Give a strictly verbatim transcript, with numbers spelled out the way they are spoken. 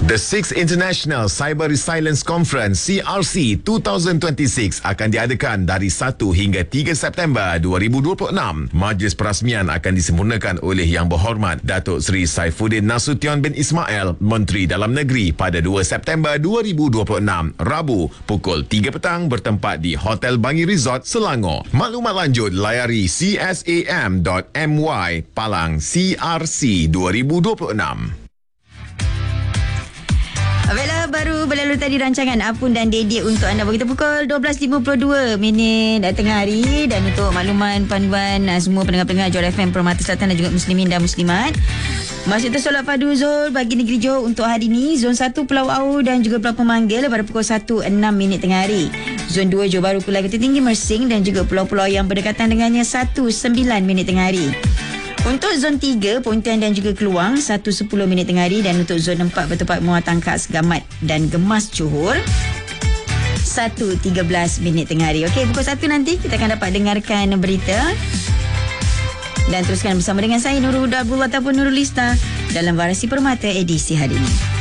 The Sixth International Cyber Resilience Conference C R C dua ribu dua puluh enam akan diadakan dari satu hingga tiga September dua ribu dua puluh enam. Majlis perasmian akan disempurnakan oleh Yang Berhormat Datuk Seri Saifuddin Nasution bin Ismail, Menteri Dalam Negeri, pada dua September dua ribu dua puluh enam, Rabu, pukul tiga petang, bertempat di Hotel Bangi Resort, Selangor. Maklumat lanjut layari c s a m dot m y palang C R C dua ribu dua puluh enam. Baiklah, baru berlalu tadi rancangan Apun dan Dedik untuk anda begitu pukul dua belas lima puluh dua minit tengah hari. Dan untuk makluman panduan semua pendengar-pendengar Johor F M Permata Selatan dan juga muslimin dan muslimat, masjid tersolat fardu Zuhur bagi negeri Johor untuk hari ini, zon satu Pulau Au dan juga Pulau Pemanggil pada pukul satu enam minit tengah hari. Zon dua Johor Bahru Pulau Ketua Tinggi Mersing dan juga pulau-pulau yang berdekatan dengannya satu sembilan minit tengah hari. Untuk zon tiga, Pontian dan juga Keluang, satu sepuluh minit tengah hari. Dan untuk zon empat, bertempat Muar Tangkak, Segamat dan Gemas, Johor, satu tiga belas minit tengah hari. Okey, pukul satu nanti kita akan dapat dengarkan berita. Dan teruskan bersama dengan saya, Nurul Huda Abdullah ataupun Nurul Lista, dalam Varasi Permata edisi hari ini.